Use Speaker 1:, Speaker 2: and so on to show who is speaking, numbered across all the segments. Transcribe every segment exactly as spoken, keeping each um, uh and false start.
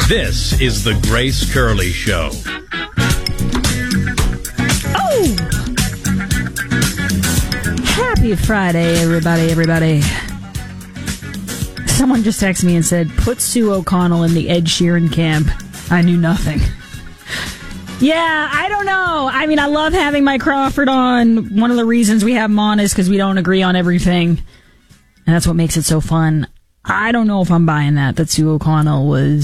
Speaker 1: This is the Grace Curley Show.
Speaker 2: Oh! Happy Friday, everybody, everybody. Someone just texted me and said, put Sue O'Connell in the Ed Sheeran camp. I knew nothing. Yeah, I don't know. I mean, I love having Mike Crawford on. One of the reasons we have him on is because we don't agree on everything. And that's what makes it so fun. I don't know if I'm buying that, that Sue O'Connell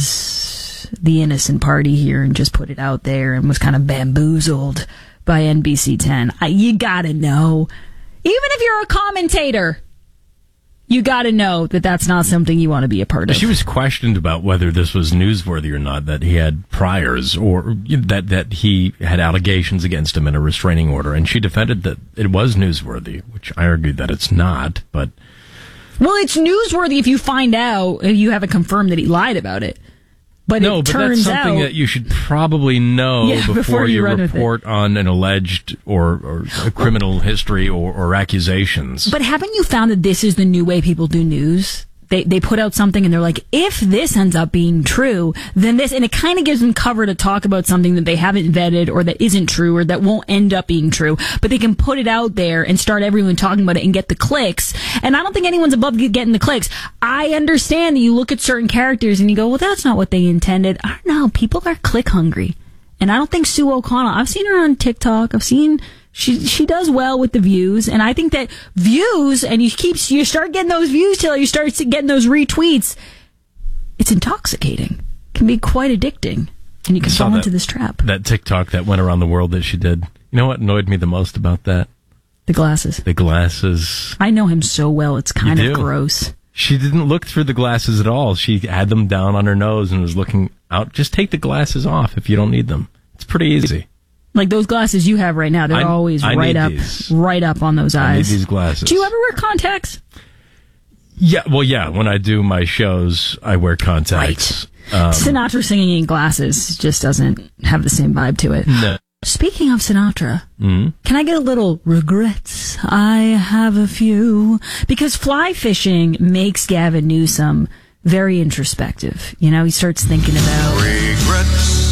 Speaker 2: was the innocent party here and just put it out there and was kind of bamboozled by N B C ten. I, you gotta know. Even if you're a commentator, you gotta know that that's not something you want to be a part of.
Speaker 1: She was questioned about whether this was newsworthy or not, that he had priors or that, that he had allegations against him in a restraining order. And she defended that it was newsworthy, which I argued that it's not, but...
Speaker 2: Well, it's newsworthy if you find out, if you haven't confirmed that he lied about it. But
Speaker 1: no,
Speaker 2: it
Speaker 1: but
Speaker 2: turns
Speaker 1: that's something
Speaker 2: out,
Speaker 1: that you should probably know
Speaker 2: yeah,
Speaker 1: before,
Speaker 2: before you,
Speaker 1: you
Speaker 2: run
Speaker 1: report on an alleged or, or a criminal history or, or accusations.
Speaker 2: But haven't you found that this is the new way people do news? They they put out something and they're like, if this ends up being true, then this, and it kind of gives them cover to talk about something that they haven't vetted or that isn't true or that won't end up being true. But they can put it out there and start everyone talking about it and get the clicks. And I don't think anyone's above getting the clicks. I understand that you look at certain characters and you go, well, that's not what they intended. I don't know. People are click hungry. And I don't think Sue O'Connell, I've seen her on TikTok. I've seen... She she does well with the views, and I think that views, and you keep you start getting those views till you start getting those retweets. It's intoxicating, can be quite addicting, and you can fall
Speaker 1: that,
Speaker 2: into this trap.
Speaker 1: That TikTok that went around the world that she did. You know what annoyed me the most about that?
Speaker 2: The glasses.
Speaker 1: The glasses.
Speaker 2: I know him so well; it's kind of gross.
Speaker 1: She didn't look through the glasses at all. She had them down on her nose and was looking out. Just take the glasses off if you don't need them. It's pretty easy.
Speaker 2: Like those glasses you have right now, they're I, always I right up,
Speaker 1: these.
Speaker 2: right up on those eyes.
Speaker 1: I need these glasses.
Speaker 2: Do you ever wear contacts?
Speaker 1: Yeah, well, yeah. When I do my shows, I wear contacts.
Speaker 2: Right. Um, Sinatra singing in glasses just doesn't have the same vibe to it.
Speaker 1: No.
Speaker 2: Speaking of Sinatra,
Speaker 1: mm-hmm.
Speaker 2: can I get a little regrets? I have a few. Because fly fishing makes Gavin Newsom very introspective. You know, he starts thinking about...
Speaker 3: Regrets.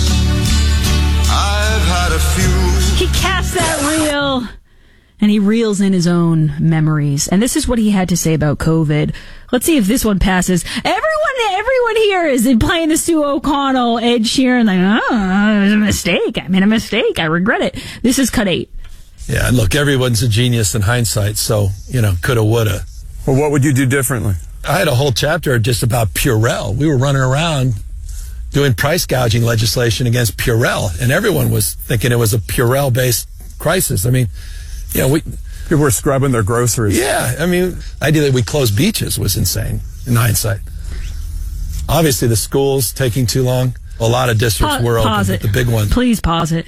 Speaker 3: A few.
Speaker 2: He casts that reel and he reels in his own memories. And this is what he had to say about COVID. Let's see if this one passes. Everyone, everyone here is playing the Sue O'Connell, Ed Sheeran. Like, oh, it was a mistake. I made a mistake. I regret it. This is cut eight.
Speaker 4: Yeah, look, everyone's a genius in hindsight. So, you know, coulda, woulda.
Speaker 5: Well, what would you do differently?
Speaker 4: I had a whole chapter just about Purell. We were running around doing price gouging legislation against Purell, and everyone was thinking it was a Purell-based crisis. I mean, you know, we...
Speaker 5: People were scrubbing their groceries.
Speaker 4: Yeah, I mean, the idea that we closed beaches was insane in hindsight. Obviously, the schools taking too long. A lot of districts
Speaker 2: pa-
Speaker 4: were open,
Speaker 2: pause
Speaker 4: but
Speaker 2: it.
Speaker 4: the big one...
Speaker 2: Please pause it.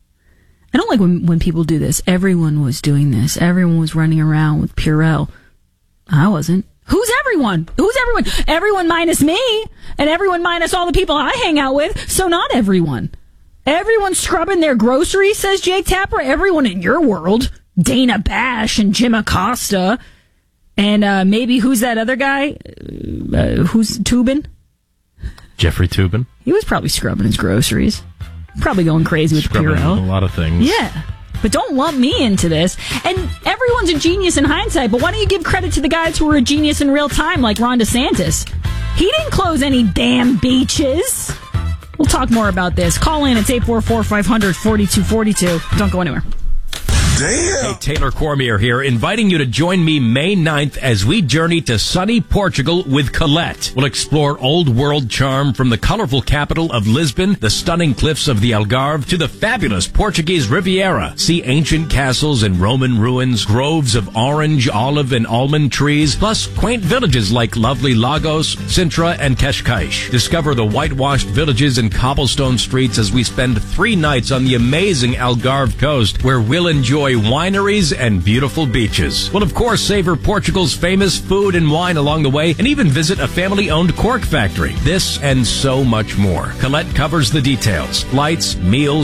Speaker 2: I don't like when, when people do this. Everyone was doing this. Everyone was running around with Purell. I wasn't. Who's everyone? Who's everyone? Everyone minus me, and everyone minus all the people I hang out with, so not everyone. Everyone's scrubbing their groceries, says Jake Tapper. Everyone in your world. Dana Bash and Jim Acosta. And uh, maybe, who's that other guy? Uh, who's Toobin?
Speaker 1: Jeffrey Toobin.
Speaker 2: He was probably scrubbing his groceries. Probably going crazy with
Speaker 1: scrubbing
Speaker 2: Purell.
Speaker 1: a lot of things.
Speaker 2: Yeah. But don't lump me into this. And everyone's a genius in hindsight, but why don't you give credit to the guys who were a genius in real time, like Ron DeSantis? He didn't close any damn beaches. We'll talk more about this. Call in. It's eight four four, five hundred, forty-two forty-two. Don't go anywhere.
Speaker 3: Damn.
Speaker 1: Hey, Taylor Cormier here, inviting you to join me May ninth as we journey to sunny Portugal with Colette. We'll explore old world charm from the colorful capital of Lisbon, the stunning cliffs of the Algarve, to the fabulous Portuguese Riviera. See ancient castles and Roman ruins, groves of orange, olive, and almond trees, plus quaint villages like lovely Lagos, Sintra, and Cascais. Discover the whitewashed villages and cobblestone streets as we spend three nights on the amazing Algarve coast, where we'll enjoy wineries and beautiful beaches. We'll, of course, savor Portugal's famous food and wine along the way, and even visit a family-owned cork factory. This and so much more. Colette covers the details. Flights, meals,